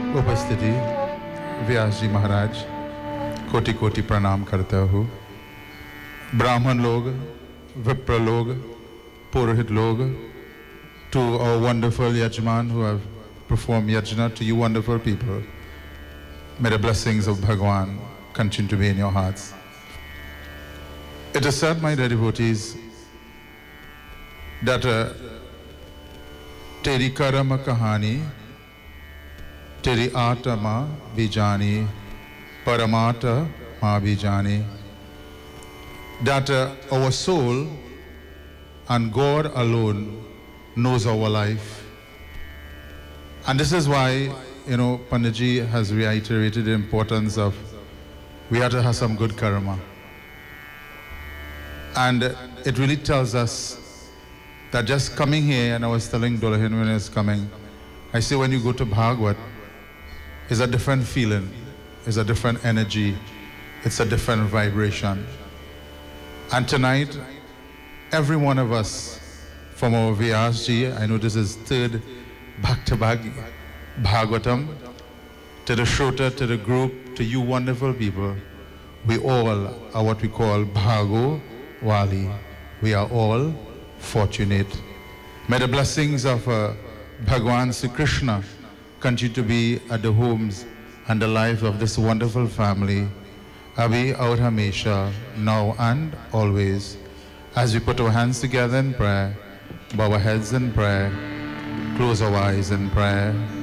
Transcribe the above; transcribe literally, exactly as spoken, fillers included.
उपस्थिति व्यास जी महाराज कोटि कोटि प्रणाम करता हूँ। ब्राह्मण लोग, विप्र लोग, पुरोहित लोग, to our wonderful Yajman who have performed Yajna, to you wonderful people, may the blessings of Bhagwan continue to be in your hearts. It is said, my dear devotees, that uh, Teri karama kahani, Teri atma bijani, paramata ma bijani, that uh, our soul and God alone knows our life. And this is why, you know, Panditji has reiterated the importance of we have to have some good karma. And it really tells us that just coming here, and I was telling Dolahin when I was coming, I say when you go to Bhagavad, it's a different feeling, it's a different energy, it's a different vibration. And tonight, every one of us, from our Vyasji, I know this is third back-to-back Bhagavatam, to the Shrota, to the group, to you wonderful people, we all are what we call Bhago Wali. We are all fortunate. May the blessings of uh, Bhagwan Sri Krishna continue to be at the homes and the life of this wonderful family, Abhi Aur Hamesha, now and always. As we put our hands together in prayer, bow our heads in prayer, close our eyes in prayer.